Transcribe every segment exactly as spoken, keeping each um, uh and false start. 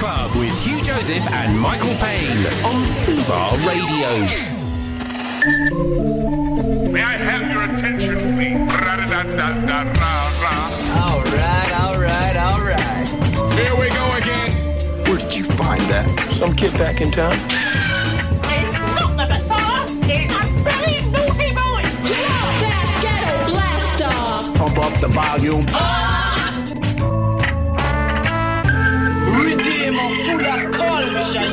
Club with Hugh Joseph and Michael Payne on Fubar Radio. May I have your attention, please? All right, all right, all right. Here we go again. Where did you find that? Some kid back in town? It's not the Bazaar. It's a very naughty boy. Drop that ghetto blaster. Pump up the volume. Redeemer full of culture,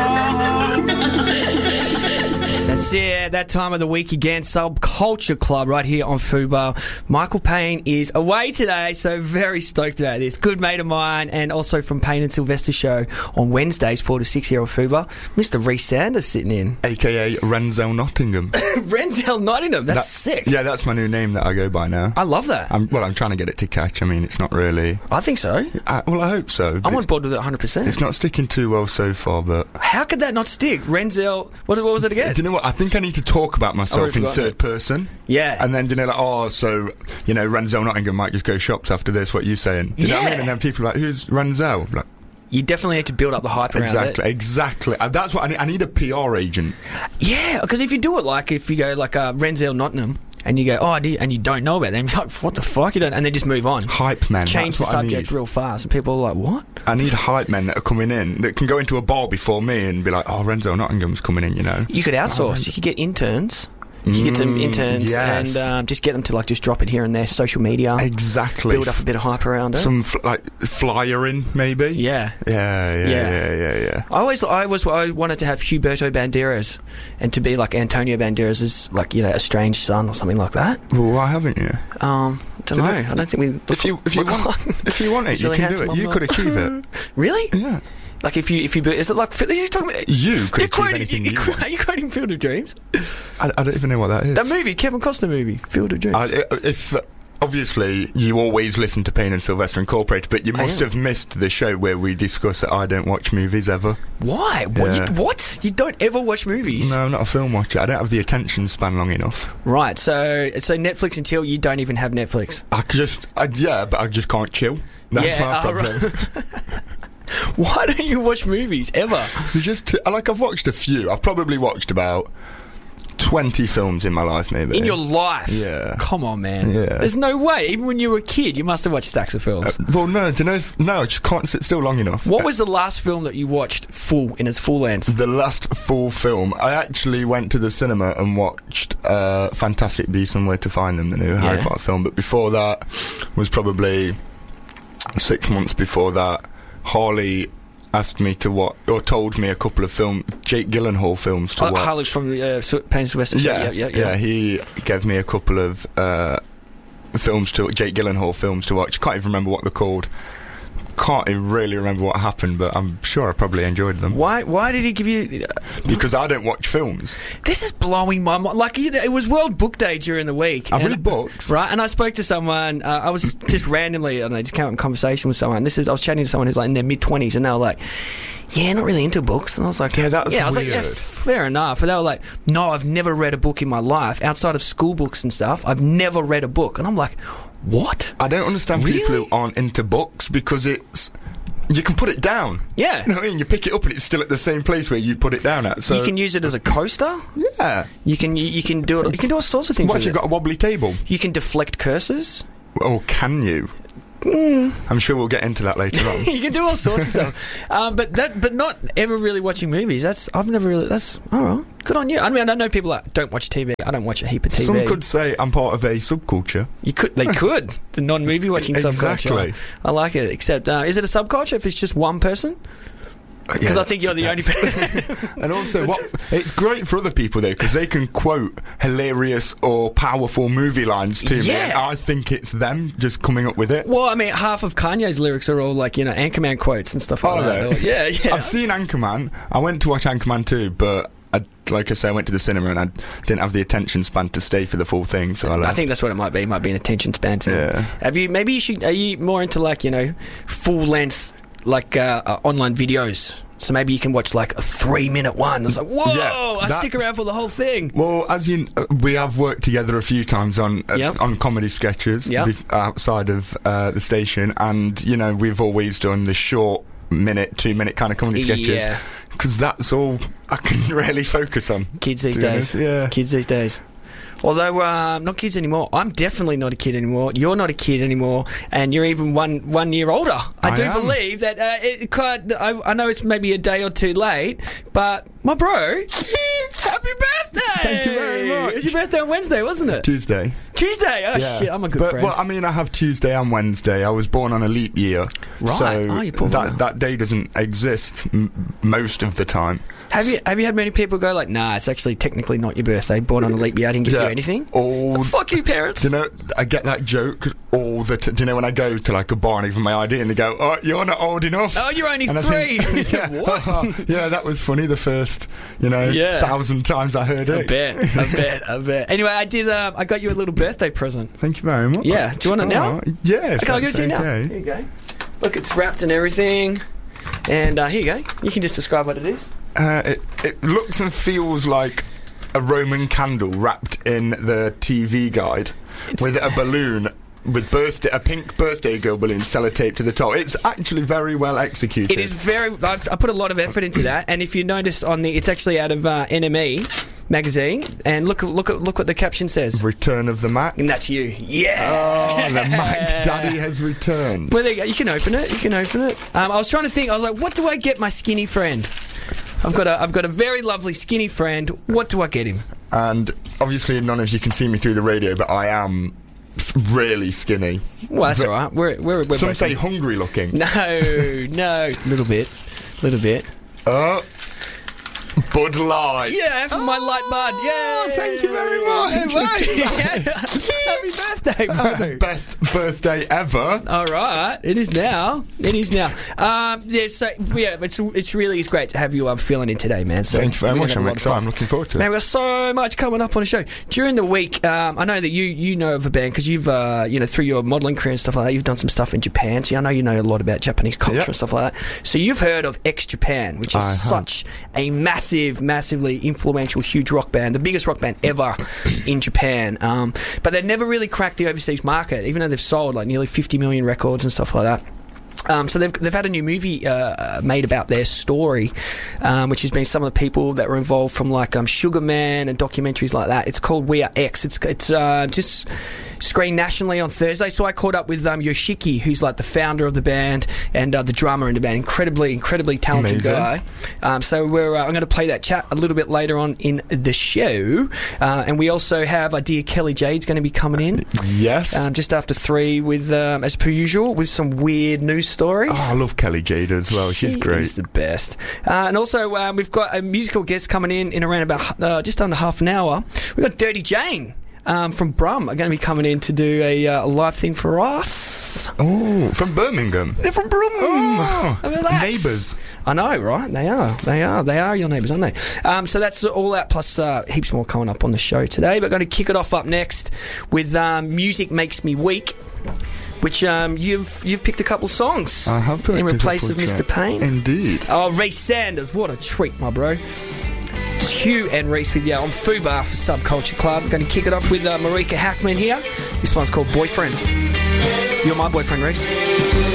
y'all. That's it, that time of the week again, Subculture Club right here on Fubar. Michael Payne is away today, so very stoked about this. Good mate of mine, and also from Payne and Sylvester show on Wednesdays, four to six here on Fubar. Mister Rhys Sanders sitting in. A K A Renzel Nottingham. Renzel Nottingham, that's that, sick. Yeah, that's my new name that I go by now. I love that. I'm, well, I'm trying to get it to catch. I mean, it's not really... I think so. I, well, I hope so. I'm on board with it one hundred percent. It's not sticking too well so far, but... How could that not stick? Renzel... What, what was it again? Do you know what? I think I need to talk about myself in third it. person. Yeah. And then, you know, like, oh, so, you know, Renzel Nottingham might just go shops after this, what you saying? You yeah. know what I mean? And then people are like, who's Renzel? Like, you definitely need to build up the hype around exactly, it. Exactly, exactly. That's what I need. I need a P R agent. Yeah, because if you do it like, if you go like uh, Renzel Nottingham, and you go, oh, I did, and you don't know about them, it's like, what the fuck, you don't, and then just move on. Hype man. Change that's the what subject real fast, and people are like, what? I need hype men that are coming in, that can go into a bar before me and be like, oh, Renzel Nottingham's coming in, you know. You could outsource, oh, you could get interns. You get some interns yes. and um, just get them to like just drop it here and there, social media. Exactly. Build up a bit of hype around it. Some fl- like flyering, maybe. Yeah. Yeah, yeah, Yeah. yeah, yeah, yeah. I always, I was, I wanted to have Huberto Banderas, and to be like Antonio Banderas' like you know estranged son or something like that. Well, why haven't you? Um, don't know. I don't think we. Look, if you if you look want like, if you want it, you really can do it. You not. could achieve it. Really? Yeah. Like if you if you is it like are you talking about you could achieve quoting, anything you, you you, want. Are you quoting Field of Dreams? I, I don't even know what that is. That movie, Kevin Costner movie, Field of Dreams. I, if uh, obviously you always listen to Payne and Sylvester Incorporated, but you must have missed the show where we discuss that I don't watch movies ever. Why? What? Yeah. You, what? You don't ever watch movies? No, I'm not a film watcher. I don't have the attention span long enough. Right. So so Netflix until you don't even have Netflix. I just I, yeah, but I just can't chill. That's yeah, my problem. Uh, right. Why don't you watch movies ever? There's just too, like I've watched a few. I've probably watched about twenty films in my life, maybe. In your life? Yeah. Come on, man. Yeah. There's no way. Even when you were a kid, you must have watched stacks of films. Uh, well, no, do you know? If, no, I just can't sit still long enough. What was the last film that you watched full in its full length? The last full film, I actually went to the cinema and watched uh, Fantastic Beasts and Where to Find Them, the new yeah. Harry Potter film. But before that was probably six months before that. Harley asked me to watch, or told me a couple of film, Jake Gyllenhaal films to uh, watch. Harley's from the uh, Payne and Sylvester show. Yeah, yeah, yeah, yeah. Yeah, he gave me a couple of uh, films to Jake Gyllenhaal films to watch. Can't even remember what they're called. Can't even really remember what happened, but I'm sure I probably enjoyed them. Why? Why did he give you? Uh, because I don't watch films. This is blowing my mind. Like you know, it was World Book Day during the week. I read books, right? And I spoke to someone. Uh, I was just randomly, I don't know, just came out in conversation with someone. This is I was chatting to someone who's like in their mid twenties, and they were like, "Yeah, not really into books." And I was like, "Yeah, that's yeah." I was weird. like, "Yeah, fair enough." But they were like, "No, I've never read a book in my life outside of school books and stuff. I've never read a book." And I'm like, "What?" I don't understand really? people who aren't into books because it's. You can put it down. Yeah. You know what I mean? You pick it up and it's still at the same place where you put it down at. So you can use it as a coaster. Yeah. You can you, you can do it. You can do all sorts of things. What, with you it. got a wobbly table? You can deflect curses. Oh, can you? Mm. I'm sure we'll get into that later on. You can do all sorts of stuff, um, but that, but not ever really watching movies. That's I've never really. That's all right. Good on you. I mean, I know people that don't watch T V. I don't watch a heap of T V. Some could say I'm part of a subculture. You could. They could. The non-movie watching exactly. subculture. I like it. Except, uh, is it a subculture if it's just one person? Because yeah, I think you're the only person. And also, what, it's great for other people, though, because they can quote hilarious or powerful movie lines to me. Yeah. And I think it's them just coming up with it. Well, I mean, half of Kanye's lyrics are all like, you know, Anchorman quotes and stuff like oh, that. no. Yeah, yeah. I've seen Anchorman. I went to watch Anchorman too, but I, like I say, I went to the cinema and I didn't have the attention span to stay for the full thing, so I left. I think that's what it might be. It might be an attention span thing. Yeah. Have you, maybe you should, are you more into like, you know, full length, like uh, uh, online videos? So maybe you can watch like a three-minute one. It's like, whoa! Yeah, I stick around for the whole thing. Well, as you, uh, we have worked together a few times on uh, Yep. on comedy sketches Yep. bef- outside of uh, the station, and you know we've always done the short minute, two minute kind of comedy sketches. Yeah. Because that's all I can really focus on. Kids these to be days. honest. Yeah. Kids these days. Although, uh, not kids anymore. I'm definitely not a kid anymore. You're not a kid anymore. And you're even one one year older. I, I do am. believe that uh, it quite, I, I know it's maybe a day or two late, but my bro, happy birthday! Thank you very much. It was your birthday on Wednesday, wasn't it? Tuesday. Tuesday? Oh, Yeah. shit, I'm a good but, friend. Well, I mean, I have Tuesday and Wednesday. I was born on a leap year. Right. So Oh, you're born on a- that, that day doesn't exist m- most of the time. have you have you had many people go like, nah, it's actually technically not your birthday, born on a leap year, I didn't give Yeah. you anything? All, Fuck you, parents. do you know, I get that joke all the time. Do you know when I go to like a bar and give them my I D and they go, oh, you're not old enough. Oh, you're only And I three. think, yeah, What? yeah, that was funny the first, you know, Yeah. thousand times I heard I it. bet, I bet, I bet. Anyway, I did. Um, I got you a little birthday present. Thank you very much. Yeah, do you want it now? Oh, yeah, if Okay, I'll give it that's to you now. okay. Here you go. Look, it's wrapped and everything. And uh, here you go. You can just describe what it is. Uh, it, it looks and feels like a Roman candle wrapped in the T V guide It's- with a balloon with birthday, a pink birthday girl balloon sellotaped to the top. It's actually very well executed. It is very. I've, I put a lot of effort into that. And if you notice on the, it's actually out of uh, N M E magazine. And look, look, look what the caption says. Return of the Mac. And that's you. Yeah. Oh, the Mac Daddy has returned. Well, there you go. You can open it. You can open it. Um, I was trying to think. I was like, what do I get my skinny friend? I've got a, I've got a very lovely skinny friend. What do I get him? And obviously, none of you can see me through the radio, but I am s- really skinny. Well, that's But all right. We're we're, we're Some both- say hungry looking. no, no, little bit, little bit. Oh, Bud Light. Yeah, for my light bud. Yeah, thank you very much. No way. Happy birthday, Oh, bro. the best birthday ever. All right, it is now. It is now. Um, yeah, so yeah, it's it's really is great to have you um, filling in today, man. So Thank you very we're much. gonna I'm have a lot of excited. fun. I'm looking forward to Man, it. we've got so much coming up on the show during the week. Um, I know that you you know of a band because you've uh, you know through your modelling career and stuff like that. You've done some stuff in Japan, so I know you know a lot about Japanese culture Yep. and stuff like that. So you've heard of X Japan, which is I have. such a massive, massively influential, huge rock band, the biggest rock band ever in Japan. Um, but they've never really cracked the overseas market, even though they've sold like nearly fifty million records and stuff like that. Um, so they've they've had a new movie uh, made about their story, um, which has been some of the people that were involved from like um, Sugar Man and documentaries like that. It's called We Are X. It's it's uh, just screened nationally on Thursday. So I caught up with um, Yoshiki, who's like the founder of the band and uh, the drummer in the band. Incredibly, incredibly talented Amazing. guy. Um, so we're uh, I'm going to play that chat a little bit later on in the show, uh, and we also have our dear Kelly Jade's going to be coming in. Yes. Um, just after three, with um, as per usual, with some weird news stories. Oh, I love Kelly Jade as well. She's She great. is the best. Uh, and also, um, we've got a musical guest coming in in around about uh, just under half an hour. We've got Dirty Jane um, from Brum are going to be coming in to do a, uh, a live thing for us. Oh, from Birmingham. They're from Brum. Oh, How about that? neighbours. I know, right? They are. They are. They are your neighbours, aren't they? Um, so that's all that, plus uh, heaps more coming up on the show today. But going to kick it off up next with um, Music Makes Me Weak, which um, you've you've picked a couple songs. I have put in a replace couple of Mister tracks. Payne. Indeed. Oh, Reese Sanders, what a treat, my bro. It's Hugh and Reese with you on Fubar for Subculture Club. I'm going to kick it off with uh, Marika Hackman here. This one's called Boyfriend. You're my boyfriend, Reese.